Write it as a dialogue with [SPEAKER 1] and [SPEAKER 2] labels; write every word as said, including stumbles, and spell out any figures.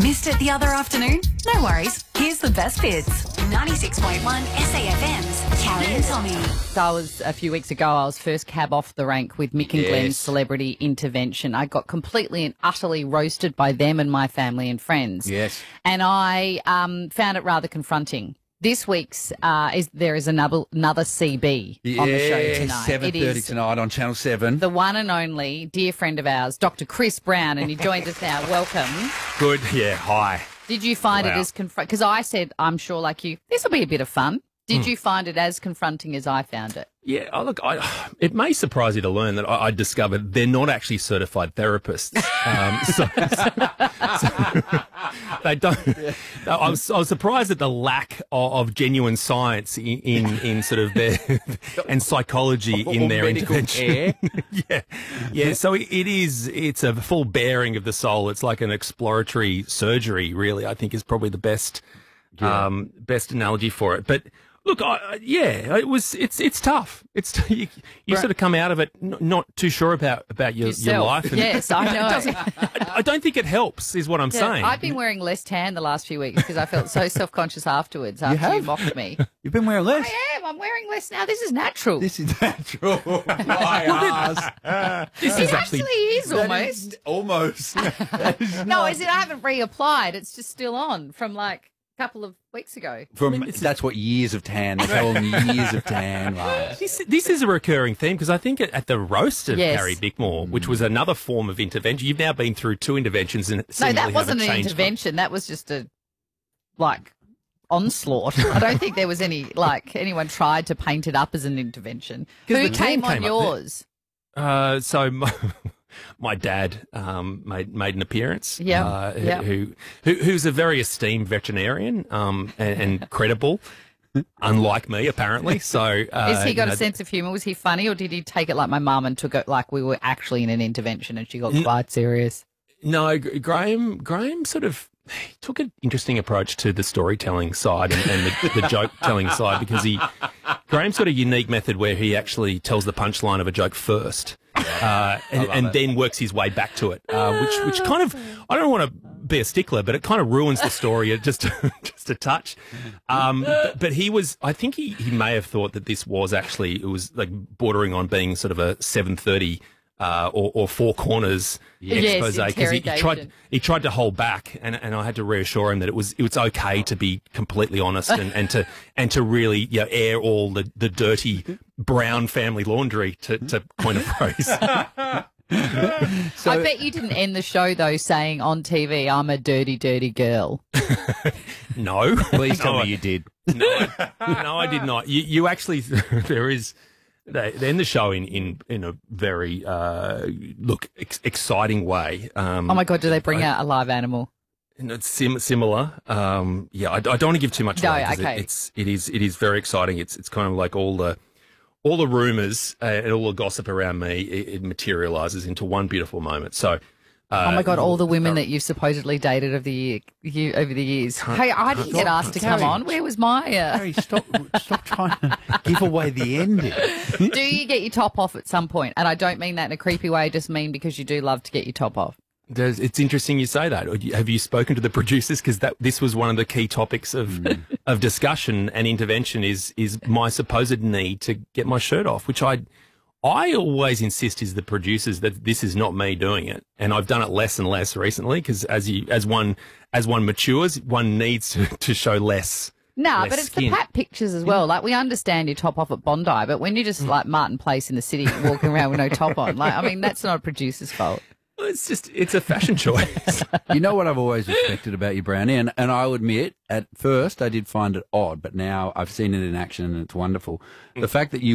[SPEAKER 1] Missed it the other afternoon? No worries. Here's the best bits. ninety-six point one S A F M's Callie and Tommy.
[SPEAKER 2] So I was, a few weeks ago, I was first cab off the rank with Mick and
[SPEAKER 3] Yes.
[SPEAKER 2] Glenn's Celebrity Intervention. I got completely and utterly roasted by them and my family and friends.
[SPEAKER 3] Yes.
[SPEAKER 2] And I um, found it rather confronting. This week's, uh, is there is another another C B on the show
[SPEAKER 3] Yeah,
[SPEAKER 2] tonight.
[SPEAKER 3] seven
[SPEAKER 2] It
[SPEAKER 3] thirty
[SPEAKER 2] is
[SPEAKER 3] tonight on Channel seven.
[SPEAKER 2] the one and only dear friend of ours, Doctor Chris Brown, and he joins us now. Welcome.
[SPEAKER 4] Good, yeah, hi.
[SPEAKER 2] Did you find it
[SPEAKER 4] Wow.
[SPEAKER 2] as confront? Because I said, I'm sure, like you, this will be a bit of fun. Did you find it as confronting as I found it?
[SPEAKER 4] Yeah, oh, look, I, it may surprise you to learn that I, I discovered they're not actually certified therapists. Um, so, so they don't. I was, I was surprised at the lack of, of genuine science in, in, in sort of their and psychology in
[SPEAKER 3] Or
[SPEAKER 4] their
[SPEAKER 3] medical
[SPEAKER 4] intervention. yeah, yeah. So it, it is. It's a full bearing of the soul. It's like an exploratory surgery. Really, I think is probably the best, um, best analogy for it. But. Look, I, yeah, it was. It's it's tough. It's you, you sort of come out of it n- not too sure about about your, your
[SPEAKER 2] Yourself.
[SPEAKER 4] life. And
[SPEAKER 2] Yes, I know.
[SPEAKER 4] it doesn't- I, I don't think it helps, is what I'm
[SPEAKER 2] Yeah,
[SPEAKER 4] saying.
[SPEAKER 2] I've been wearing less tan the last few weeks because I felt so self-conscious afterwards after you,
[SPEAKER 3] have?
[SPEAKER 2] mocked me.
[SPEAKER 3] You've been wearing less.
[SPEAKER 2] I am. I'm wearing less now. This is natural.
[SPEAKER 3] This is natural. My ass.
[SPEAKER 4] This
[SPEAKER 2] it
[SPEAKER 4] is
[SPEAKER 2] actually,
[SPEAKER 4] actually.
[SPEAKER 2] is
[SPEAKER 3] That
[SPEAKER 2] almost.
[SPEAKER 3] is almost. That is
[SPEAKER 2] No,
[SPEAKER 3] not-
[SPEAKER 2] is it? I haven't reapplied. It's just still on from like a couple of weeks ago.
[SPEAKER 3] From, that's what years of tan. They call them years of tan. Right.
[SPEAKER 4] This, this is a recurring theme because I think at, at the roast of
[SPEAKER 2] Yes.
[SPEAKER 4] Carrie Bickmore, which was another form of intervention, you've now been through two interventions and
[SPEAKER 2] No,
[SPEAKER 4] seemingly
[SPEAKER 2] that wasn't
[SPEAKER 4] haven't
[SPEAKER 2] an
[SPEAKER 4] changed.
[SPEAKER 2] intervention. That was just a like onslaught. I don't think there was any like anyone tried to paint it up as an intervention.
[SPEAKER 4] 'Cause
[SPEAKER 2] Who
[SPEAKER 4] the
[SPEAKER 2] came
[SPEAKER 4] team
[SPEAKER 2] on
[SPEAKER 4] came up
[SPEAKER 2] yours?
[SPEAKER 4] Uh, so my, my dad um, made made an appearance.
[SPEAKER 2] Yeah,
[SPEAKER 4] uh,
[SPEAKER 2] yeah.
[SPEAKER 4] Who, who who's a very esteemed veterinarian um, and, and credible, unlike me apparently. So uh,
[SPEAKER 2] Has he got
[SPEAKER 4] you know,
[SPEAKER 2] a sense of humour? Was he funny, or did he take it like my mum and took it like we were actually in an intervention and she got quite serious?
[SPEAKER 4] No, G- Graham. Graham sort of he took an interesting approach to the storytelling side and, and the, the joke telling side because he Graham's got a unique method where he actually tells the punchline of a joke first, uh, and, and then works his way back to it, uh, which which kind of I don't want to be a stickler, but it kind of ruins the story just just a touch. Um, but, but he was, I think he he may have thought that this was actually it was like bordering on being sort of a seven thirty. Uh, or, or Four Corners
[SPEAKER 2] Yes,
[SPEAKER 4] expose because he, he tried
[SPEAKER 2] interrogation.
[SPEAKER 4] he tried to hold back, and, and I had to reassure him that it was it was okay to be completely honest and, and to and to really you know, air all the, the dirty brown family laundry to, to coin a phrase.
[SPEAKER 2] I bet you didn't end the show though saying on T V, "I'm a dirty, dirty girl."
[SPEAKER 4] No,
[SPEAKER 3] Please tell
[SPEAKER 4] no,
[SPEAKER 3] me you did.
[SPEAKER 4] No, I, no, I did not. You, you actually there is. They, they end the show in, in, in a very, uh, look, ex- exciting way. Um,
[SPEAKER 2] Oh my God, do they bring out a live animal?
[SPEAKER 4] and it's sim- similar. Um, yeah, I, I don't want to give too much
[SPEAKER 2] No,
[SPEAKER 4] away 'cause
[SPEAKER 2] okay.
[SPEAKER 4] it, it's, it is, it is very exciting. It's, it's kind of like all the, all the rumors uh, and all the gossip around me, it, it materializes into one beautiful moment. So, uh,
[SPEAKER 2] Oh my God, all the women that you've supposedly dated over the year, you, over the years. Hey, I didn't get asked to come
[SPEAKER 3] Carrie.
[SPEAKER 2] on. Where was my? Uh,
[SPEAKER 3] Harry, stop, stop trying to give away the ending.
[SPEAKER 2] do you get your top off at some point? And I don't mean that in a creepy way. I just mean because you do love to get your top off.
[SPEAKER 4] There's, it's interesting you say that. Or do you- Have you spoken to the producers? Because that this was one of the key topics of of discussion and intervention. Is is my supposed need to get my shirt off, which I I always insist is the producers that this is not me doing it, and I've done it less and less recently because as you as one as one matures, one needs to, to show less.
[SPEAKER 2] Nah,
[SPEAKER 4] less
[SPEAKER 2] but it's
[SPEAKER 4] skin.
[SPEAKER 2] the pat pictures as well. Like we understand your top off at Bondi, but when you're just like Martin Place in the city walking around with no top on, like I mean that's not a producer's fault.
[SPEAKER 4] Well, it's just it's a fashion choice.
[SPEAKER 3] You know what I've always respected about you, Brownie, and, and I'll admit, at first I did find it odd, but now I've seen it in action and it's wonderful. The fact that you